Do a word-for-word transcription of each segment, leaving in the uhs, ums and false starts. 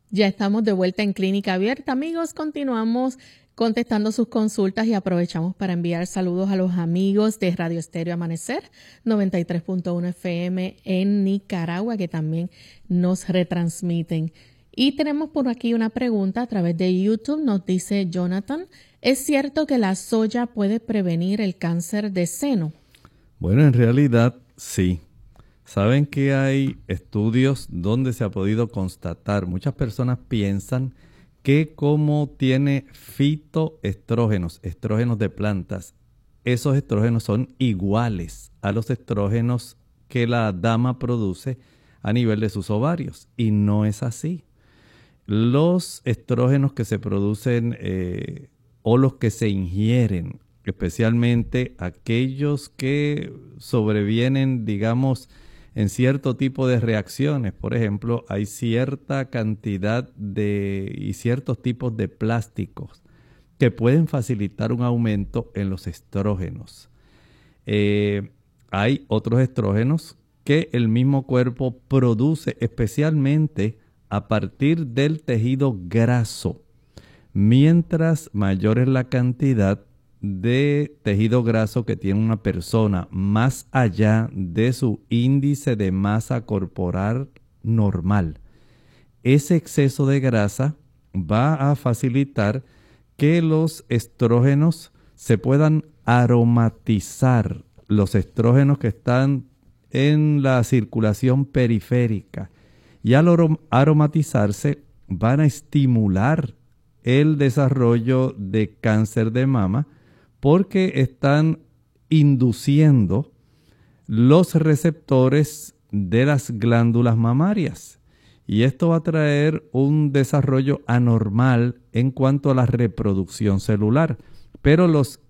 Ya estamos de vuelta en Clínica Abierta, amigos. Continuamos contestando sus consultas y aprovechamos para enviar saludos a los amigos de Radio Estéreo Amanecer noventa y tres punto uno F M en Nicaragua, que también nos retransmiten. Y tenemos por aquí una pregunta a través de YouTube. Nos dice Jonathan, ¿es cierto que la soya puede prevenir el cáncer de seno? Bueno, en realidad sí. Saben que hay estudios donde se ha podido constatar, muchas personas piensan que como tiene fitoestrógenos, estrógenos de plantas, esos estrógenos son iguales a los estrógenos que la dama produce a nivel de sus ovarios. Y no es así. Los estrógenos que se producen eh, o los que se ingieren, especialmente aquellos que sobrevienen, digamos, en cierto tipo de reacciones. Por ejemplo, hay cierta cantidad de y ciertos tipos de plásticos que pueden facilitar un aumento en los estrógenos. Eh, hay otros estrógenos que el mismo cuerpo produce, especialmente a partir del tejido graso. Mientras mayor es la cantidad de tejido graso que tiene una persona más allá de su índice de masa corporal normal, ese exceso de grasa va a facilitar que los estrógenos se puedan aromatizar, los estrógenos que están en la circulación periférica, y al aromatizarse van a estimular el desarrollo de cáncer de mama, porque están induciendo los receptores de las glándulas mamarias. Y esto va a traer un desarrollo anormal en cuanto a la reproducción celular. Pero los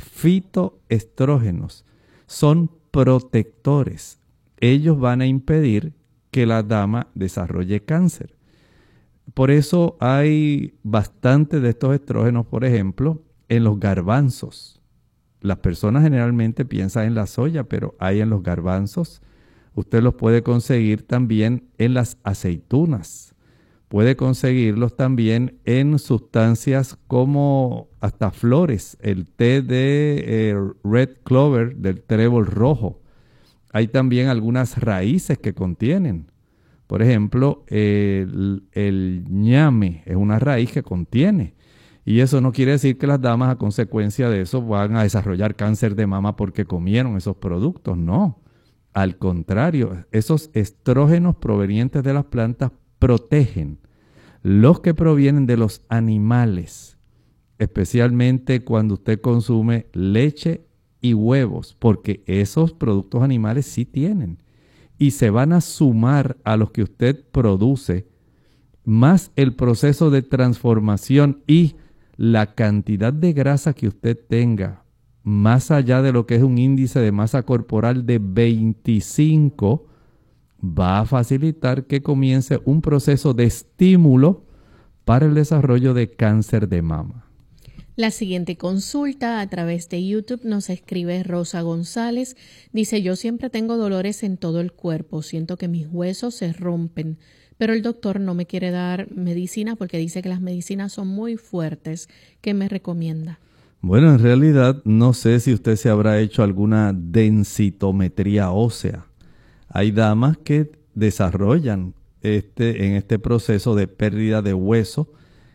fitoestrógenos son protectores. Ellos van a impedir que la dama desarrolle cáncer. Por eso hay bastante de estos estrógenos, por ejemplo, en los garbanzos. Las personas generalmente piensan en la soya, pero hay en los garbanzos. Usted los puede conseguir también en las aceitunas. Puede conseguirlos también en sustancias como hasta flores, el té de eh, red clover, del trébol rojo. Hay también algunas raíces que contienen. Por ejemplo, el, el ñame es una raíz que contiene. Y eso no quiere decir que las damas a consecuencia de eso van a desarrollar cáncer de mama porque comieron esos productos. No, al contrario, esos estrógenos provenientes de las plantas protegen los que provienen de los animales, especialmente cuando usted consume leche y huevos, porque esos productos animales sí tienen y se van a sumar a los que usted produce, más el proceso de transformación y la cantidad de grasa que usted tenga, más allá de lo que es un índice de masa corporal de veinticinco, va a facilitar que comience un proceso de estímulo para el desarrollo de cáncer de mama. La siguiente consulta a través de YouTube nos escribe Rosa González. Dice, yo siempre tengo dolores en todo el cuerpo, siento que mis huesos se rompen, pero el doctor no me quiere dar medicina porque dice que las medicinas son muy fuertes. ¿Qué me recomienda? Bueno, en realidad no sé si usted se habrá hecho alguna densitometría ósea. Hay damas que desarrollan este, en este proceso de pérdida de hueso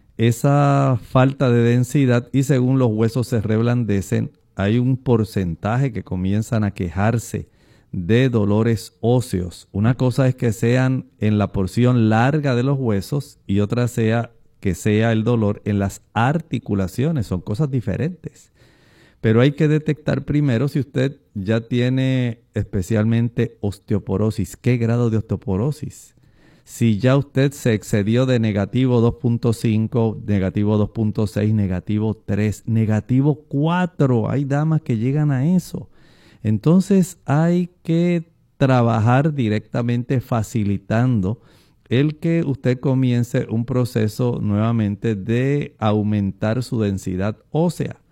esa falta de densidad, y según los huesos se reblandecen, hay un porcentaje que comienzan a quejarse de dolores óseos. Una cosa es que sean en la porción larga de los huesos y otra sea que sea el dolor en las articulaciones. Son cosas diferentes. Pero hay que detectar primero si usted ya tiene especialmente osteoporosis. ¿Qué grado de osteoporosis? Si ya usted se excedió de negativo dos punto cinco, negativo dos punto seis, negativo tres, negativo cuatro. Hay damas que llegan a eso. Entonces hay que trabajar directamente facilitando el que usted comience un proceso nuevamente de aumentar su densidad ósea.